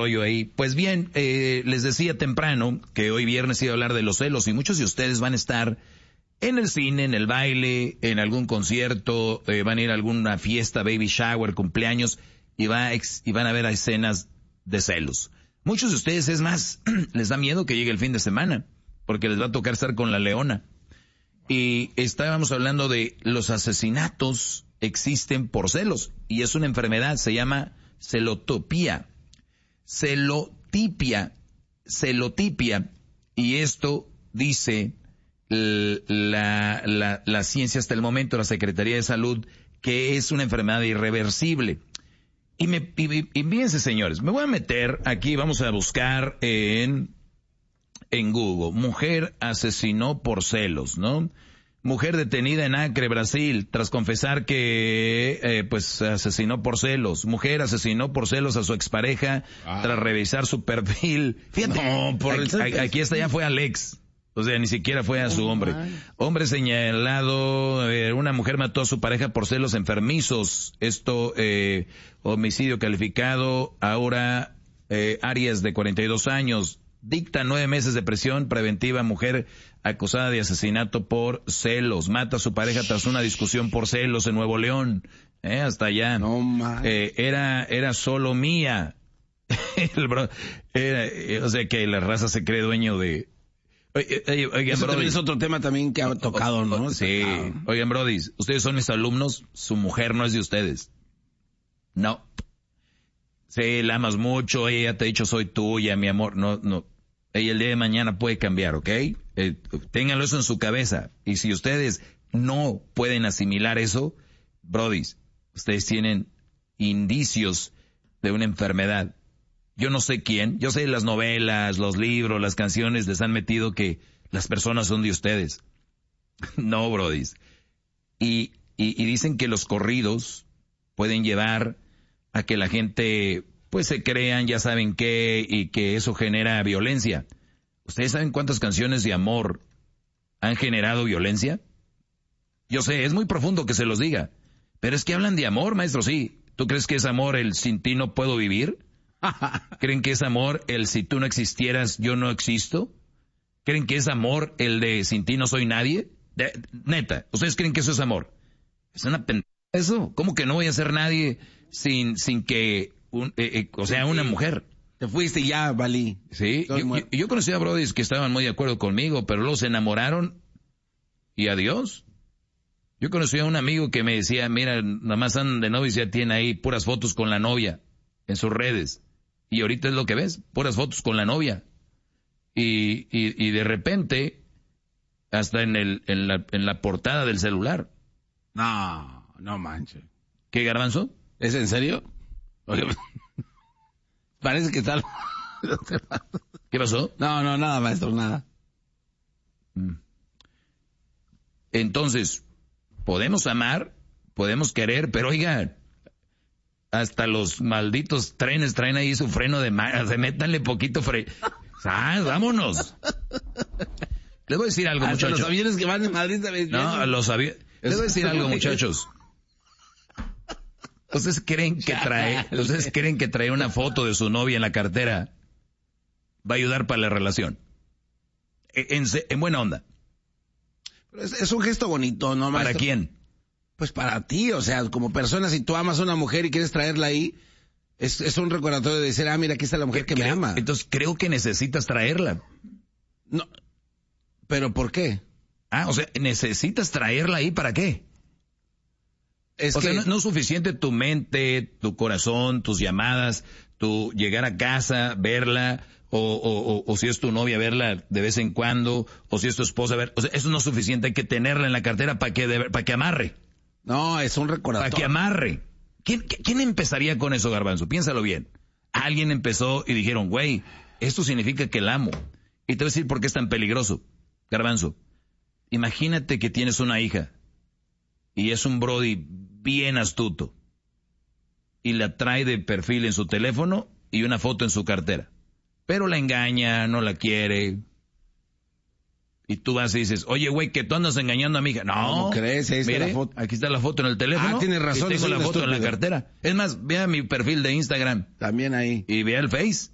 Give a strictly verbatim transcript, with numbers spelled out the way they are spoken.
rollo ahí. Pues bien, eh, les decía temprano que hoy viernes iba a hablar de los celos y muchos de ustedes van a estar en el cine, en el baile, en algún concierto, eh, van a ir a alguna fiesta, baby shower, cumpleaños y, va a ex, y van a ver escenas de celos. Muchos de ustedes, es más, les da miedo que llegue el fin de semana porque les va a tocar estar con la leona. Y estábamos hablando de los asesinatos existen por celos y es una enfermedad, se llama celotopía, celotipia, celotipia, y esto dice la, la, la ciencia hasta el momento, la Secretaría de Salud, que es una enfermedad irreversible. Y, me, y, y fíjense, señores, me voy a meter aquí, vamos a buscar en, en Google, mujer asesinó por celos, ¿no? Mujer detenida en Acre, Brasil, tras confesar que, eh, pues, asesinó por celos. Mujer asesinó por celos a su expareja ah. tras revisar su perfil. Fíjate, no, por aquí, el... aquí hasta ya fue Alex. O sea, ni siquiera fue a su oh, hombre. Man. Hombre señalado, eh, una mujer mató a su pareja por celos enfermizos. Esto, eh, homicidio calificado. Ahora, eh, Arias, de cuarenta y dos años, dicta nueve meses de prisión preventiva. Mujer acusada de asesinato por celos. Mata a su pareja tras una discusión por celos en Nuevo León. Eh, hasta allá. No, man. Eh, era, era solo mía. El bro, era, eh, o sea que la raza se cree dueño de... Oye, oye, oigan, Eso también es otro tema también que ha tocado, ¿no? Sí. Ah. Oigan, brodis, ustedes son mis alumnos, su mujer no es de ustedes. No. Sí, la amas mucho, ella te ha dicho soy tuya, mi amor. No, no. Ella el día de mañana puede cambiar, ¿ok? Eh, ténganlo eso en su cabeza. Y si ustedes no pueden asimilar eso, brodis, ustedes tienen indicios de una enfermedad. Yo no sé quién, yo sé las novelas, los libros, las canciones les han metido que las personas son de ustedes. No, brodis. Y, y, y dicen que los corridos pueden llevar a que la gente, pues se crean, ya saben qué, y que eso genera violencia. ¿Ustedes saben cuántas canciones de amor han generado violencia? Yo sé, es muy profundo que se los diga, pero es que hablan de amor, maestro, sí. ¿Tú crees que es amor el sin ti no puedo vivir? ¿Creen que es amor el si tú no existieras yo no existo? ¿Creen que es amor el de sin ti no soy nadie? De, neta, ¿ustedes creen que eso es amor? Es una pendeja eso. ¿Cómo que no voy a ser nadie sin sin que, un, eh, eh, o sea, una mujer? Te fuiste y ya, valí. Sí, yo, yo, yo conocí a brodis que estaban muy de acuerdo conmigo, pero luego se enamoraron y adiós. Yo conocí a un amigo que me decía, mira, nada más andan de novios y ya tiene ahí puras fotos con la novia en sus redes. Y ahorita es lo que ves, puras fotos con la novia. Y, y, y de repente, hasta en el, en la, en la portada del celular. No, no manches. ¿Qué, Garbanzo? ¿Es en serio? Oye, parece que está... ¿Qué pasó? No, no, nada, maestro, nada. Entonces, podemos amar, podemos querer, pero oigan, hasta los malditos trenes traen ahí su freno de mano, se métanle poquito fre... ¡Ah, vámonos! Les voy a decir algo, hasta muchachos. Los aviones que van de Madrid también. No, a los aviones. Les voy a decir algo, muchachos. ¿Ustedes creen que trae, ustedes creen que trae una foto de su novia en la cartera va a ayudar para la relación? En, en, en buena onda. Pero es, es un gesto bonito, ¿no, maestro? ¿Para quién? Pues para ti, o sea, como persona, si tú amas a una mujer y quieres traerla ahí, es, es un recordatorio de decir, ah, mira, aquí está la mujer que creo, me ama. Entonces creo que necesitas traerla. No, ¿pero por qué? Ah, o sea, ¿necesitas traerla ahí para qué? Es o que... sea, no, no es suficiente tu mente, tu corazón, tus llamadas, tu llegar a casa, verla, o, o, o, o si es tu novia, verla de vez en cuando, o si es tu esposa, ver, o sea, eso no es suficiente, hay que tenerla en la cartera para que, para que amarre. No, es un recordatorio. Para que amarre. ¿Quién, ¿Quién empezaría con eso, Garbanzo? Piénsalo bien. Alguien empezó y dijeron, güey, esto significa que la amo. Y te voy a decir por qué es tan peligroso, Garbanzo. Imagínate que tienes una hija y es un brody bien astuto y la trae de perfil en su teléfono y una foto en su cartera. Pero la engaña, no la quiere. Y tú vas y dices, oye, güey, que tú andas engañando a mi hija. No, ¿cómo crees? Ahí está mire, la foto. Aquí está la foto en el teléfono. Ah, tienes razón. Y tengo la foto en la cartera. Es más, vea mi perfil de Instagram. También ahí. Y vea el Face.